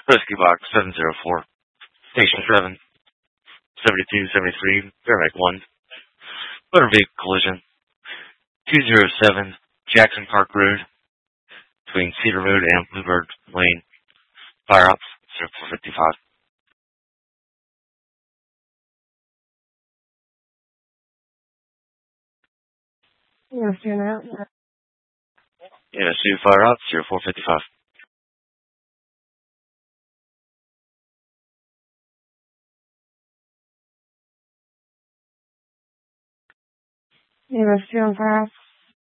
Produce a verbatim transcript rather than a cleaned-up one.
Rescue Box seven zero four, Station seven, seventy-two seventy-three, Fairbank one. Motor vehicle collision, two zero seven, Jackson Park Road, between Cedar Road and Bluebird Lane. Fire ops, zero four fifty-five. Yes, you're not. Yeah, Sioux Fire ops, zero four fifty-five. Yes, you're on fire.